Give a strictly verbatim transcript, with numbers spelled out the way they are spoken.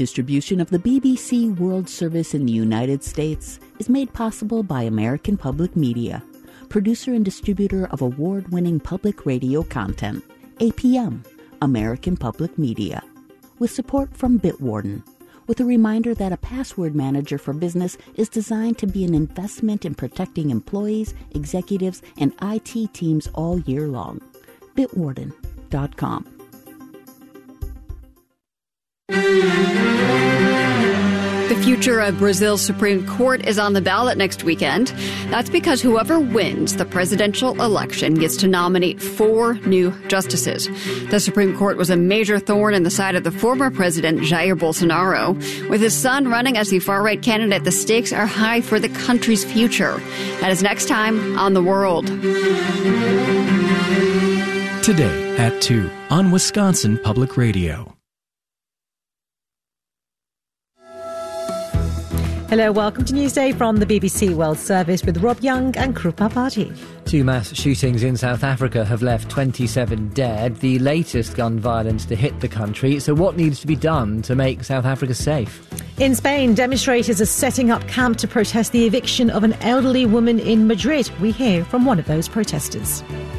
Distribution of the B B C World Service in the United States is made possible by American Public Media, producer and distributor of award-winning public radio content. A P M, American Public Media, with support from Bitwarden, with a reminder that a password manager for business is designed to be an investment in protecting employees, executives, and I T teams all year long. Bitwarden dot com. The future of Brazil's Supreme Court is on the ballot next weekend. That's because whoever wins the presidential election gets to nominate four new justices. The Supreme Court was a major thorn in the side of the former president, Jair Bolsonaro. With his son running as the far-right candidate, the stakes are high for the country's future. That is next time on The World. Today at two on Wisconsin Public Radio. Hello, welcome to Newsday from the B B C World Service with Rob Young and Krupa Bhatti. Two mass shootings in South Africa have left twenty-seven dead, the latest gun violence to hit the country. So what needs to be done to make South Africa safe? In Spain, demonstrators are setting up camp to protest the eviction of an elderly woman in Madrid. We hear from one of those protesters.